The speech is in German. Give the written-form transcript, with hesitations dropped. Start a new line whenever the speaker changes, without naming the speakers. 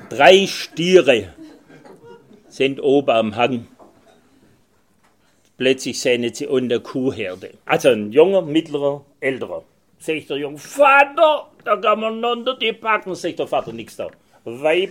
3 Stiere sind oben am Hang. Plötzlich sehen sie unter Kuhherde. Also ein junger, mittlerer, älterer. Sagt der Junge, Vater, da kann man unter die packen. Sagt der Vater, nix da. Weib